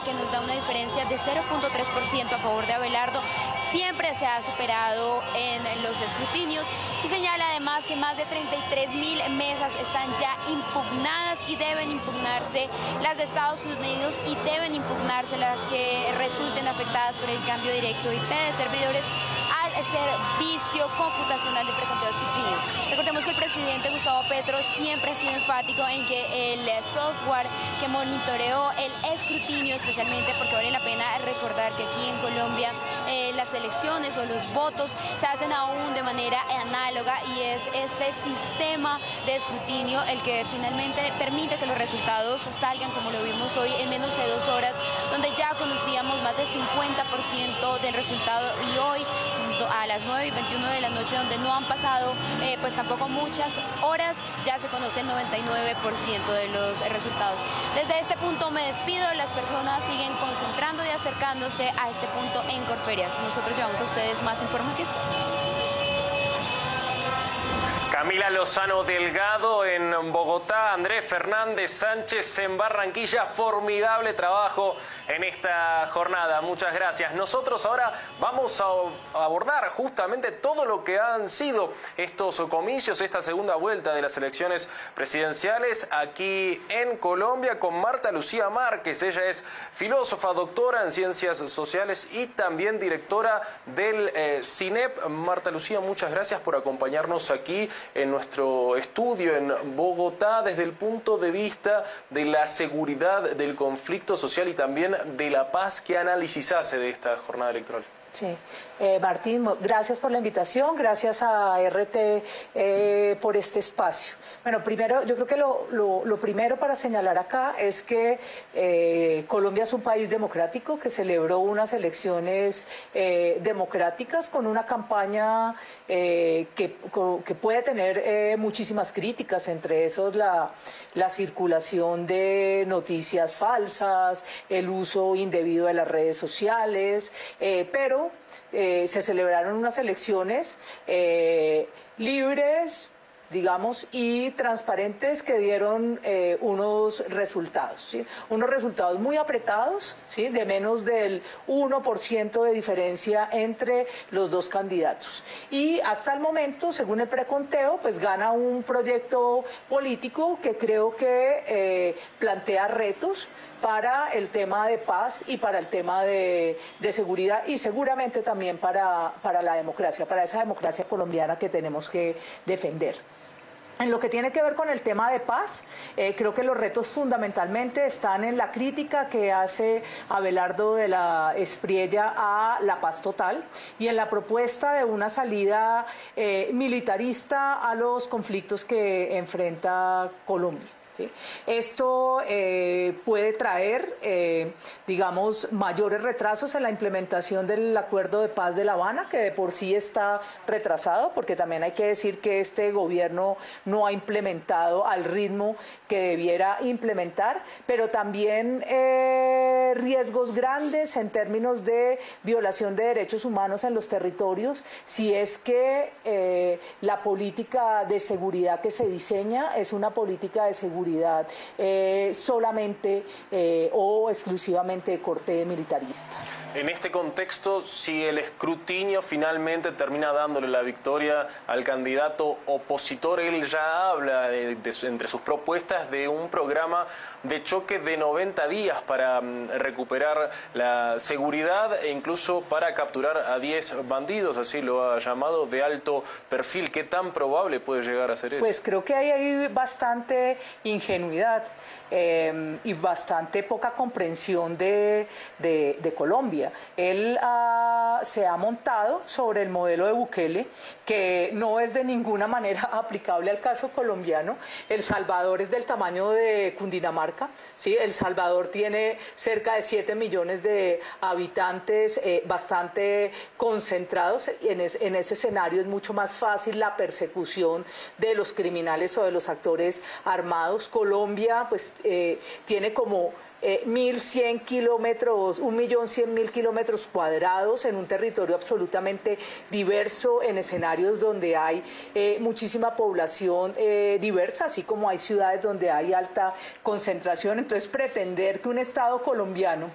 que nos da una diferencia de 0,3% a favor de Abelardo. Siempre se ha superado en los escrutinios y señala además que más de 33.000 mesas están ya impugnadas y deben impugnarse las de Estados Unidos y deben impugnarse las que resulten afectadas por el cambio directo IP de servidores al servicio computacional de preconteo de escrutinio. Recordemos que el presidente Gustavo Petro siempre ha sido enfático en que el software que monitoreó el escrutinio, especialmente porque vale la pena recordar que aquí en Colombia las elecciones o los votos se hacen aún de manera análoga y es este sistema de escrutinio el que finalmente permite que los resultados salgan como lo vimos hoy en menos de 2 horas, donde ya conocíamos más del 50% del resultado y hoy a las 9:21 de la noche, donde no han pasado pues tampoco muchas horas, ya se conoce el 99% de los resultados. Desde este punto me despido, las personas siguen concentrando y acercándose a este punto en Corferias. Nosotros llevamos a ustedes más información. Camila Lozano Delgado en Bogotá, Andrés Fernández Sánchez en Barranquilla. Formidable trabajo en esta jornada. Muchas gracias. Nosotros ahora vamos a abordar justamente todo lo que han sido estos comicios, esta segunda vuelta de las elecciones presidenciales aquí en Colombia con Marta Lucía Márquez. Ella es filósofa, doctora en ciencias sociales y también directora del CINEP. Marta Lucía, muchas gracias por acompañarnos aquí en nuestro estudio en Bogotá desde el punto de vista de la seguridad, del conflicto social y también de la paz. ¿Qué análisis hace de esta jornada electoral? Sí, Martín, gracias por la invitación, gracias a RT por este espacio. Bueno, primero, yo creo que lo primero para señalar acá es que Colombia es un país democrático que celebró unas elecciones democráticas con una campaña que puede tener muchísimas críticas, entre esos la circulación de noticias falsas, el uso indebido de las redes sociales, pero se celebraron unas elecciones libres, digamos, y transparentes que dieron unos resultados, ¿sí? Unos resultados muy apretados, ¿sí? De menos del 1% de diferencia entre los dos candidatos. Y hasta el momento, según el preconteo, pues gana un proyecto político que creo que plantea retos para el tema de paz y para el tema de seguridad y seguramente también para la democracia, para esa democracia colombiana que tenemos que defender. En lo que tiene que ver con el tema de paz, creo que los retos fundamentalmente están en la crítica que hace Abelardo de la Espriella a la paz total y en la propuesta de una salida militarista a los conflictos que enfrenta Colombia. ¿Sí? Esto puede traer, digamos, mayores retrasos en la implementación del Acuerdo de Paz de La Habana, que de por sí está retrasado, porque también hay que decir que este gobierno no ha implementado al ritmo que debiera implementar, pero también riesgos grandes en términos de violación de derechos humanos en los territorios, si es que la política de seguridad que se diseña es una política de seguridad solamente o exclusivamente de corte militarista. En este contexto, si el escrutinio finalmente termina dándole la victoria al candidato opositor, él ya habla entre sus propuestas de un programa de choque de 90 días para recuperar la seguridad e incluso para capturar a 10 bandidos, así lo ha llamado, de alto perfil. ¿Qué tan probable puede llegar a ser eso? Pues creo que hay bastante ingenuidad y bastante poca comprensión de Colombia. Él se ha montado sobre el modelo de Bukele, que no es de ninguna manera aplicable al caso colombiano. El Salvador es del tamaño de Cundinamarca, ¿sí? El Salvador tiene cerca de 7 millones de habitantes, bastante concentrados. En ese escenario es mucho más fácil la persecución de los criminales o de los actores armados. Colombia pues tiene como 1.100 kilómetros, 1.100.000 kilómetros cuadrados en un territorio absolutamente diverso, en escenarios donde hay muchísima población diversa, así como hay ciudades donde hay alta concentración. Entonces, pretender que un Estado colombiano